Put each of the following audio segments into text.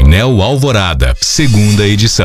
Painel Alvorada, segunda edição.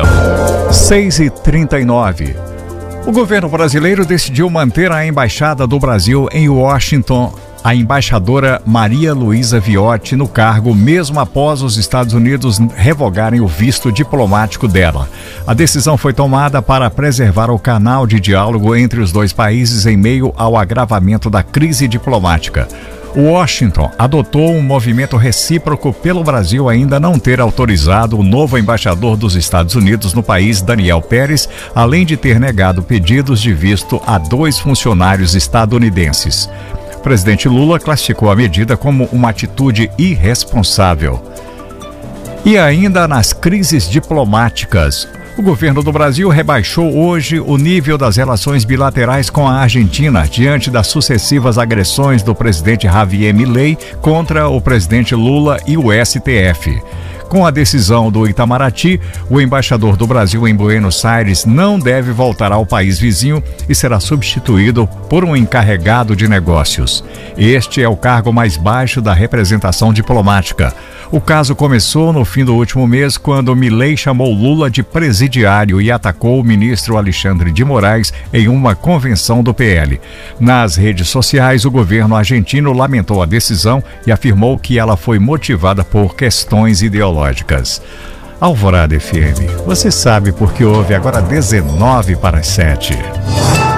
6h39. O governo brasileiro decidiu manter a embaixada do Brasil em Washington, a embaixadora Maria Luísa Viotti, no cargo, mesmo após os Estados Unidos revogarem o visto diplomático dela. A decisão foi tomada para preservar o canal de diálogo entre os dois países em meio ao agravamento da crise diplomática. Washington adotou um movimento recíproco pelo Brasil ainda não ter autorizado o novo embaixador dos Estados Unidos no país, Daniel Pérez, além de ter negado pedidos de visto a 2 funcionários estadunidenses. O presidente Lula classificou a medida como uma atitude irresponsável. E ainda nas crises diplomáticas, o governo do Brasil rebaixou hoje o nível das relações bilaterais com a Argentina diante das sucessivas agressões do presidente Javier Milei contra o presidente Lula e o STF. Com a decisão do Itamaraty, o embaixador do Brasil em Buenos Aires não deve voltar ao país vizinho e será substituído por um encarregado de negócios. Este é o cargo mais baixo da representação diplomática. O caso começou no fim do último mês, quando Milei chamou Lula de presidiário e atacou o ministro Alexandre de Moraes em uma convenção do PL. Nas redes sociais, o governo argentino lamentou a decisão e afirmou que ela foi motivada por questões ideológicas. Alvorada FM, você sabe porque houve agora 19 para as 7.